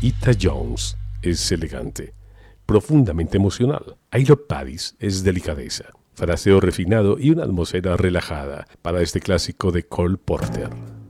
Etta Jones es elegante, profundamente emocional. I Love Paris es delicadeza, fraseo refinado y una atmósfera relajada para este clásico de Cole Porter.